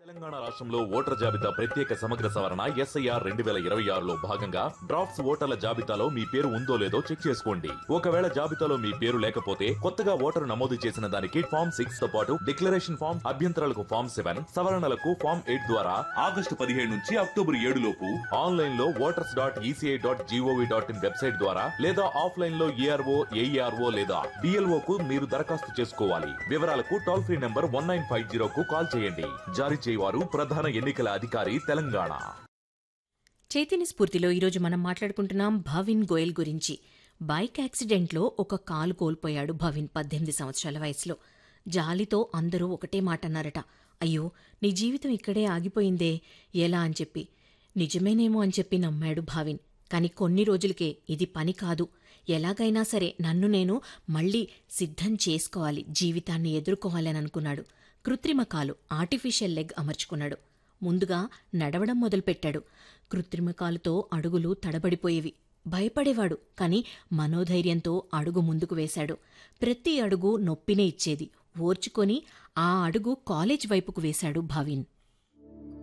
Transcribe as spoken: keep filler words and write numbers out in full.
తెలంగాణ రాష్ట్రంలో ఓటర్ జాబితా ప్రత్యేక సమగ్ర సవరణ ఎస్ఐఆర్ రెండు వేల ఇరవై ఆరులో భాగంగా డ్రాఫ్ట్స్ ఓటర్ల జాబితాలో మీ పేరు ఉందో లేదో చెక్ చేసుకోండి. ఒకవేళ జాబితాలో మీ పేరు లేకపోతే కొత్తగా ఓటరు నమోదు చేసిన దానికి ఫామ్ సిక్స్ తో పాటు డిక్లరేషన్ ఫామ్, అభ్యంతరాలకు ఫామ్ సెవెన్, సవరణలకు ఫామ్ ఎయిట్ ద్వారా ఆగస్టు పదిహేడు నుంచి అక్టోబర్ ఏడు లోపు ఆన్లైన్ లో voters dot ECI dot GOV dot in website ద్వారా లేదా ఆఫ్లైన్ లో ఏఆర్ఓ ఏఈఆర్ఓ లేదా డిఎల్ఓ కు మీరు దరఖాస్తు చేసుకోవాలి. వివరాలకు toll free number one nine five zero కు కాల్ చేయండి. జారీ చేయవారు ప్రధాన ఎన్నికల అధికారి తెలంగాణ. చైతన్య స్ఫూర్తిలో ఈరోజు మనం మాట్లాడుకుంటున్నాం భవిన్ గోయల్ గురించి. బైక్ యాక్సిడెంట్లో ఒక కాలు కోల్పోయాడు భవిన్ పద్దెనిమిది సంవత్సరాల వయసులో. జాలితో అందరూ ఒకటే మాట అన్నారట, అయ్యో నీ జీవితం ఇక్కడే ఆగిపోయిందే, ఎలా అని చెప్పి. నిజమేనేమో అని చెప్పి నమ్మాడు భావిన్. కాని కొన్ని రోజులకే ఇది పని కాదు, ఎలాగైనా సరే నన్ను నేను మళ్లీ సిద్ధం చేసుకోవాలి, జీవితాన్ని ఎదుర్కోవాలని అనుకున్నాడు. కృత్రిమ కాలు, ఆర్టిఫిషియల్ లెగ్ అమర్చుకున్నాడు. ముందుగా నడవడం మొదలుపెట్టాడు. కృత్రిమ కాలుతో అడుగులు తడబడిపోయేవి. భయపడేవాడు, కాని మనోధైర్యంతో అడుగు ముందుకు వేశాడు. ప్రతి అడుగు నొప్పినే ఇచ్చేది. ఓర్చుకొని ఆ అడుగు కాలేజ్ వైపుకు వేశాడు భావిన్.